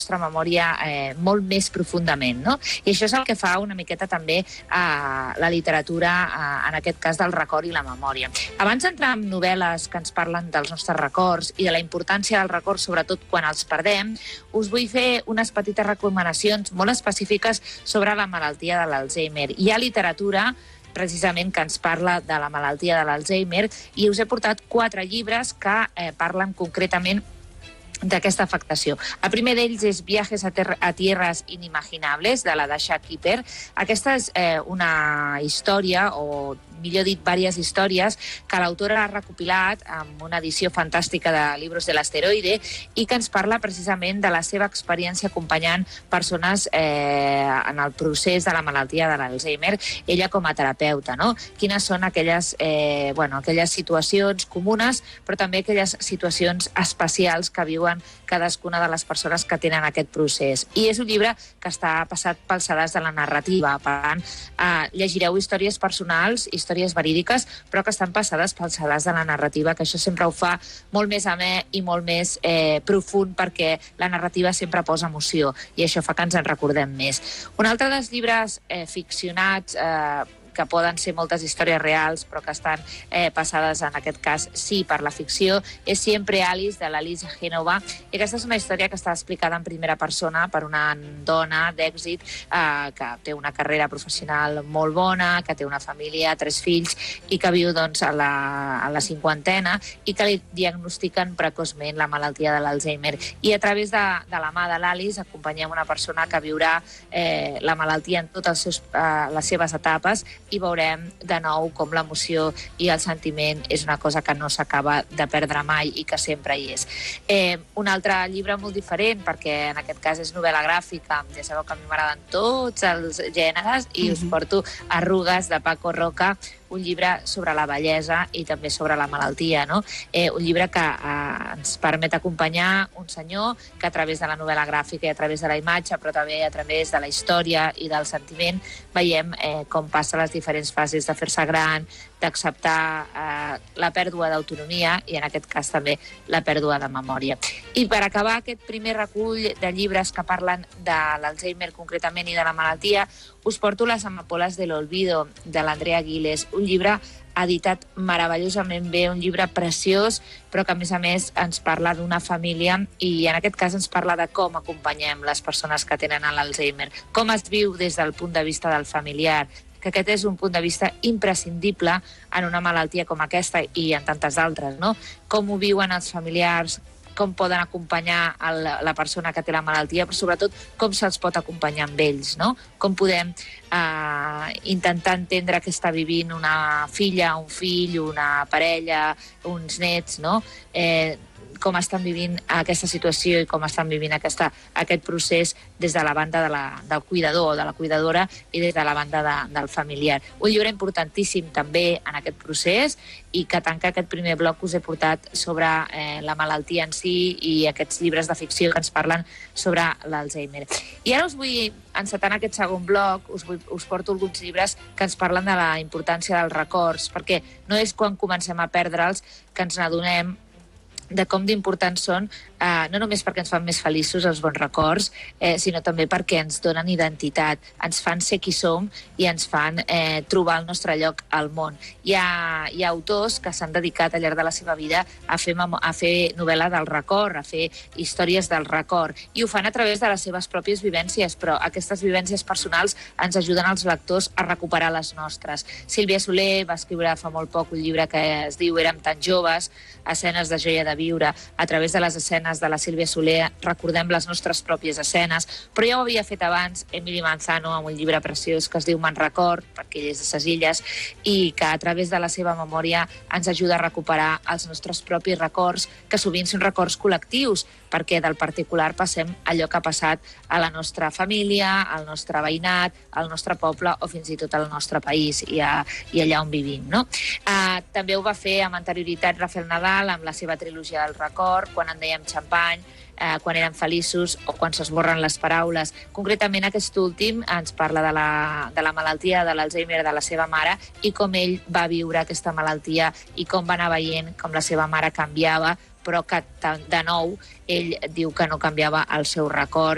nostra memòria molt més profundament, no? I això és el que fa una miqueta també la literatura, en aquest cas del record i la memòria. Abans d'entrar en novel·les que ens parlen dels nostres records i de la importància dels records, sobretot quan els perdem, us vull fer unes petites recomanacions molt específiques sobre la malaltia de l'Alzheimer. Hi ha literatura precisament que ens parla de la malaltia de l'Alzheimer i us he portat 4 llibres que parlen concretament d'aquesta afectació. El primer d'ells és Viajes a tierras inimaginables, de la Dasha Kipper. Aquesta és una història, o millor dit, diverses històries, que l'autora ha recopilat amb una edició fantàstica de Libros de l'Asteroide i que ens parla precisament de la seva experiència acompanyant persones en el procés de la malaltia de l'Alzheimer, ella com a terapeuta, no? Quines són aquelles situacions comunes, però també aquelles situacions especials que viuen cadascuna de les persones que tenen aquest procés. I és un llibre que està passat pels sedars de la narrativa. Per tant, llegireu històries personals, històries verídiques, però que estan passades pels sedars de la narrativa, que això sempre ho fa molt més amè i molt més profund, perquè la narrativa sempre posa emoció i això fa que ens en recordem més. Un altre dels llibres ficcionats que poden ser moltes històries reals, però que estan passades, en aquest cas, sí, per la ficció, és Siempre Alice, de l'Alice Genova. I aquesta és una història que està explicada en primera persona per una dona d'èxit que té una carrera professional molt bona, que té una família, 3 fills, i que viu doncs, a la cinquantena i que li diagnostiquen precoçment la malaltia de l'Alzheimer. I a través de la mà de l'Alice acompanyem una persona que viurà la malaltia en totes les seves etapes i veurem de nou com l'emoció i el sentiment és una cosa que no s'acaba de perdre mai i que sempre hi és. Un altre llibre molt diferent, perquè en aquest cas és novel·la gràfica, ja sabeu que a mi m'agraden tots els gèneres, i us porto Arrugues, de Paco Roca, un llibre sobre la bellesa i també sobre la malaltia, no? Un llibre que ens permet acompanyar un senyor que a través de la novel·la gràfica i a través de la imatge, però també a través de la història i del sentiment, veiem com passa les diferents fases de fer-se gran, d'acceptar la pèrdua d'autonomia i, en aquest cas, també la pèrdua de memòria. I per acabar aquest primer recull de llibres que parlen de l'Alzheimer concretament i de la malaltia, us porto Las amapolas del olvido, de l'Andrea Giles, un llibre editat meravellosament bé, un llibre preciós, però que, a més, ens parla d'una família i, en aquest cas, ens parla de com acompanyem les persones que tenen l'Alzheimer, com es viu des del punt de vista del familiar, que aquest és un punt de vista imprescindible en una malaltia com aquesta i en tantes altres, no? Com ho viuen els familiars, com poden acompanyar la persona que té la malaltia, però sobretot com se'ls pot acompanyar amb ells, no? Com podem intentar entendre què està vivint una filla, un fill, una parella, uns nets, no? Com estan vivint aquesta situació i com estan vivint aquest procés des de la banda del cuidador o de la cuidadora i des de la banda del familiar. Un llibre importantíssim també en aquest procés i que tanca aquest primer bloc us he portat sobre la malaltia en si i aquests llibres de ficció que ens parlen sobre l'Alzheimer. I ara us vull encetar en aquest segon bloc, us porto alguns llibres que ens parlen de la importància dels records, perquè no és quan comencem a perdre'ls que ens n'adonem de com d'importants són, no només perquè ens fan més feliços els bons records, sinó també perquè ens donen identitat, ens fan ser qui som i ens fan trobar el nostre lloc al món. Hi ha autors que s'han dedicat al llarg de la seva vida a fer novel·la del record, a fer històries del record, i ho fan a través de les seves pròpies vivències, però aquestes vivències personals ens ajuden als lectors a recuperar les nostres. Sílvia Soler va escriure fa molt poc un llibre que es diu Érem tan joves, escenes de joia de viure. A través de les escenes de la Sílvia Soler recordem les nostres pròpies escenes, però ja ho havia fet abans Emily Manzano amb un llibre preciós que es diu Me'n record, perquè ell és de ses Illes, i que a través de la seva memòria ens ajuda a recuperar els nostres propis records, que sovint són records col·lectius, perquè del particular passem allò que ha passat a la nostra família, al nostre veïnat, al nostre poble o fins i tot al nostre país i allà on vivim, no? També ho va fer amb anterioritat Rafael Nadal amb la seva trilogia del record, Quan en dèiem xampany, Quan érem feliços o Quan s'esborren les paraules. Concretament aquest últim ens parla de la malaltia de l'Alzheimer de la seva mare i com ell va viure aquesta malaltia i com va anar veient com la seva mare canviava, però que de nou ell diu que no canviava el seu record